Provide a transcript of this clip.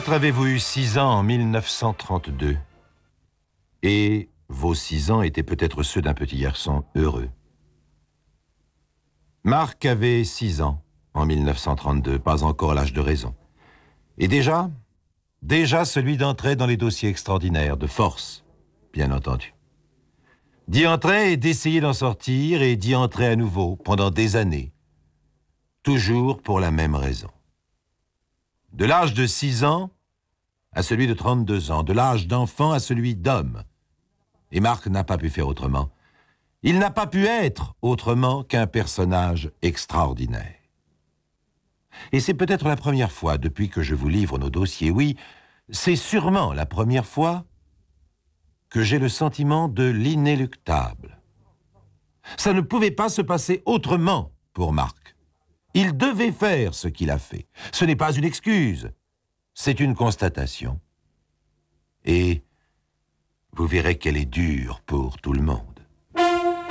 Peut-être avez-vous eu 6 ans en 1932. Et vos 6 ans étaient peut-être ceux d'un petit garçon heureux. Marc avait 6 ans en 1932, pas encore l'âge de raison. Et déjà celui d'entrer dans les dossiers extraordinaires, de force, bien entendu. D'y entrer et d'essayer d'en sortir, et d'y entrer à nouveau pendant des années. Toujours pour la même raison. De l'âge de 6 ans à celui de 32 ans, de l'âge d'enfant à celui d'homme. Et Marc n'a pas pu faire autrement. Il n'a pas pu être autrement qu'un personnage extraordinaire. Et c'est peut-être la première fois depuis que je vous livre nos dossiers, oui, c'est sûrement la première fois que j'ai le sentiment de l'inéluctable. Ça ne pouvait pas se passer autrement pour Marc. Il devait faire ce qu'il a fait. Ce n'est pas une excuse, c'est une constatation. Et vous verrez qu'elle est dure pour tout le monde.